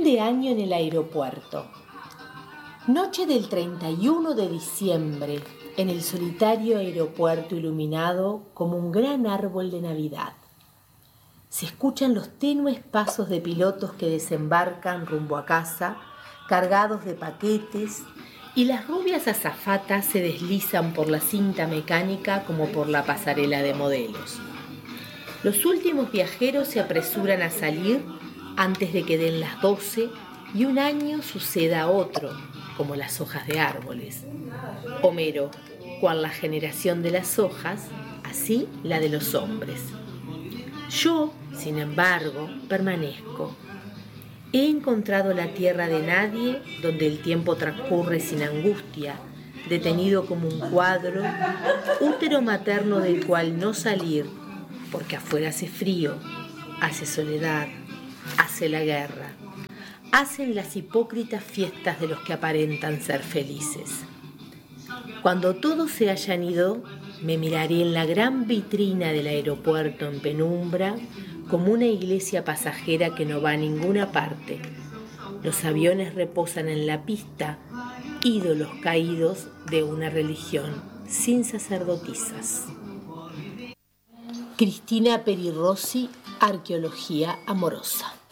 Fin de año en el aeropuerto. Noche del 31 de diciembre, en el solitario aeropuerto iluminado como un gran árbol de Navidad. Se escuchan los tenues pasos de pilotos que desembarcan rumbo a casa, cargados de paquetes, y las rubias azafatas se deslizan por la cinta mecánica como por la pasarela de modelos. Los últimos viajeros se apresuran a salir antes de que den las 12 y un año suceda otro, como las hojas de árboles. Homero, cual la generación de las hojas, así la de los hombres. Yo, sin embargo, permanezco. He encontrado la tierra de nadie, donde el tiempo transcurre sin angustia, detenido como un cuadro, útero materno del cual no salir, porque afuera hace frío, hace soledad, hace la guerra, hacen las hipócritas fiestas de los que aparentan ser felices. Cuando todos se hayan ido, me miraré en la gran vitrina del aeropuerto en penumbra como una iglesia pasajera que no va a ninguna parte. Los aviones reposan en la pista, ídolos caídos de una religión sin sacerdotisas. Cristina Peri Rossi, Arqueología amorosa.